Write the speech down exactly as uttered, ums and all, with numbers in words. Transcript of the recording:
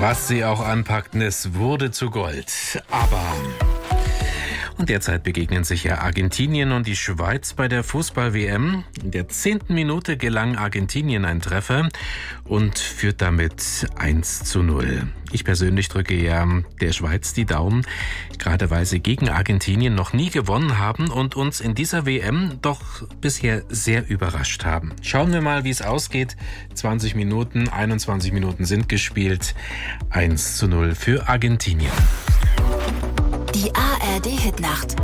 Was sie auch anpackten, es wurde zu Gold. Aber... Und derzeit begegnen sich ja Argentinien und die Schweiz bei der Fußball-W M. In der zehnten Minute gelang Argentinien ein Treffer und führt damit eins zu null. Ich persönlich drücke ja der Schweiz die Daumen, gerade weil sie gegen Argentinien noch nie gewonnen haben und uns in dieser W M doch bisher sehr überrascht haben. Schauen wir mal, wie es ausgeht. zwanzig Minuten, einundzwanzig Minuten sind gespielt. eins zu null für Argentinien. Die A R D-Hitnacht.